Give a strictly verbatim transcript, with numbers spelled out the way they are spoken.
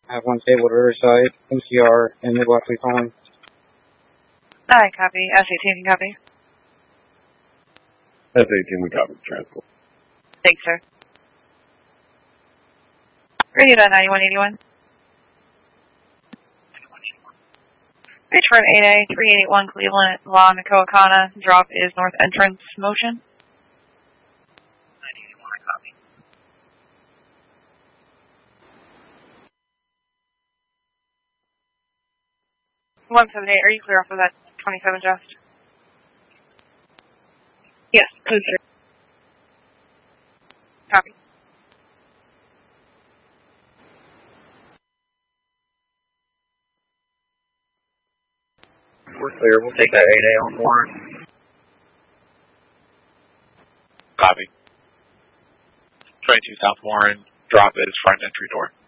I have one stable to Riverside, M C R, and Midwest we calling. Hi, copy. S eighteen, copy. S eighteen, we copy. Transport. Thanks, sir. Radio to ninety-one eighty-one. Reach for an eight A, three eighty-one Cleveland, La Nicoacana. Drop is north entrance motion. one seven eight, are you clear off of that twenty-seven just? Yes, code sir. Copy. We're clear. We'll take that eight A on warrant. Copy. twenty-two South Warren, drop is front entry door.